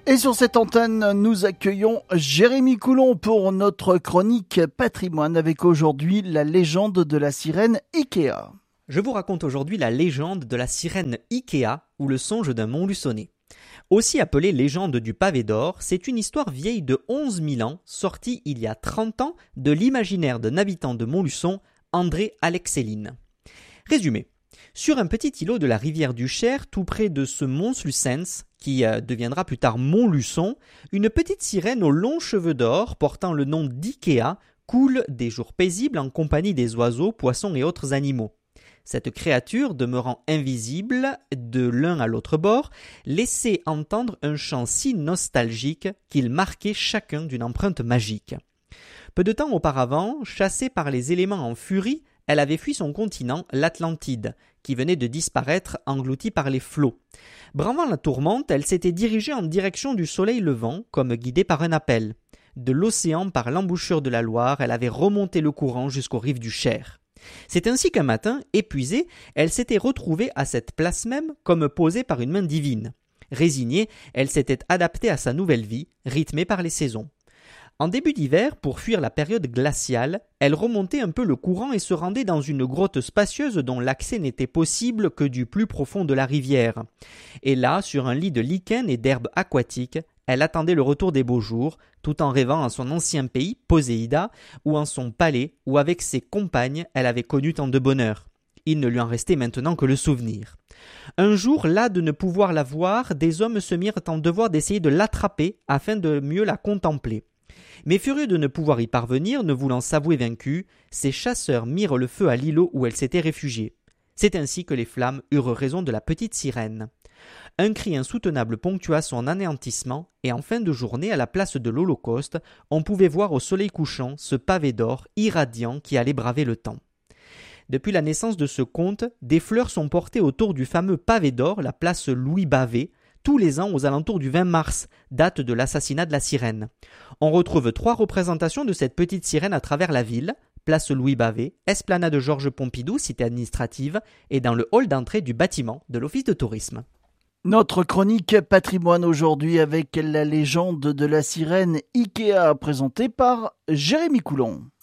Et sur cette antenne, nous accueillons Jérémy Coulon pour notre chronique patrimoine avec aujourd'hui la légende de la sirène Ikea. Je vous raconte aujourd'hui la légende de la sirène Ikea ou le songe d'un Montluçonais. Aussi appelée légende du pavé d'or, c'est une histoire vieille de 11 000 ans, sortie il y a 30 ans de l'imaginaire d'un habitant de Montluçon, André Alexeline. Résumé. Sur un petit îlot de la rivière du Cher, tout près de ce Mons-Lucens, qui deviendra plus tard Montluçon, une petite sirène aux longs cheveux d'or, portant le nom d'Ikea, coule des jours paisibles en compagnie des oiseaux, poissons et autres animaux. Cette créature, demeurant invisible de l'un à l'autre bord, laissait entendre un chant si nostalgique qu'il marquait chacun d'une empreinte magique. Peu de temps auparavant, chassée par les éléments en furie, elle avait fui son continent, l'Atlantide, qui venait de disparaître englouti par les flots. Bravant la tourmente, elle s'était dirigée en direction du soleil levant, comme guidée par un appel. De l'océan par l'embouchure de la Loire, elle avait remonté le courant jusqu'aux rives du Cher. C'est ainsi qu'un matin, épuisée, elle s'était retrouvée à cette place même comme posée par une main divine. Résignée, elle s'était adaptée à sa nouvelle vie, rythmée par les saisons. En début d'hiver, pour fuir la période glaciale, elle remontait un peu le courant et se rendait dans une grotte spacieuse dont l'accès n'était possible que du plus profond de la rivière. Et là, sur un lit de lichen et d'herbes aquatiques, elle attendait le retour des beaux jours, tout en rêvant à son ancien pays, Poséida, ou en son palais, où avec ses compagnes, elle avait connu tant de bonheur. Il ne lui en restait maintenant que le souvenir. Un jour, las de ne pouvoir la voir, des hommes se mirent en devoir d'essayer de l'attraper afin de mieux la contempler. Mais furieux de ne pouvoir y parvenir, ne voulant s'avouer vaincus, ces chasseurs mirent le feu à l'îlot où elle s'était réfugiée. C'est ainsi que les flammes eurent raison de la petite sirène. Un cri insoutenable ponctua son anéantissement, et en fin de journée, à la place de l'Holocauste, on pouvait voir au soleil couchant ce pavé d'or irradiant qui allait braver le temps. Depuis la naissance de ce conte, des fleurs sont portées autour du fameux pavé d'or, la place Louis-Bavet, tous les ans aux alentours du 20 mars, date de l'assassinat de la sirène. On retrouve 3 représentations de cette petite sirène à travers la ville, place Louis-Bavet, esplanade Georges Pompidou, cité administrative, et dans le hall d'entrée du bâtiment de l'Office de tourisme. Notre chronique patrimoine aujourd'hui avec la légende de la sirène Ikea présentée par Jérémy Coulon.